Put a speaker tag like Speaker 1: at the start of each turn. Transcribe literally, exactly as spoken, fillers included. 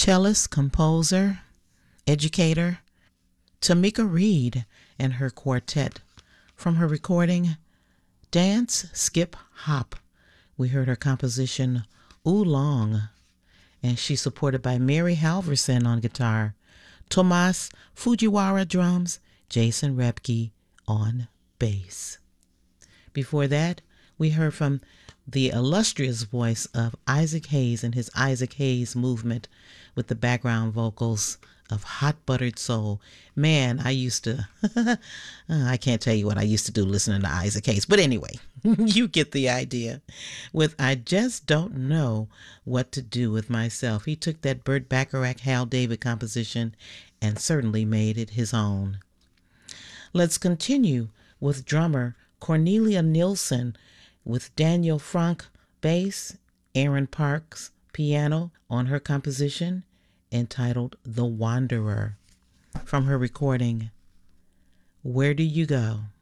Speaker 1: cellist, composer, educator, Tamika Reed and her quartet. From her recording, Dance, Skip, Hop, we heard her composition, Oolong, and she's supported by Mary Halverson on guitar, Tomas Fujiwara drums, Jason Repke on bass. Before that, we heard from the illustrious voice of Isaac Hayes and his Isaac Hayes movement with the background vocals of Hot Buttered Soul. Man, I used to, I can't tell you what I used to do listening to Isaac Hayes. But anyway, you get the idea. With I Just Don't Know What to Do with Myself. He took that Burt Bacharach, Hal David composition and certainly made it his own. Let's continue with drummer Cornelia Nielsen with Daniel Frank bass, Aaron Parks piano on her composition entitled The Wanderer, from her recording, Where Do You Go?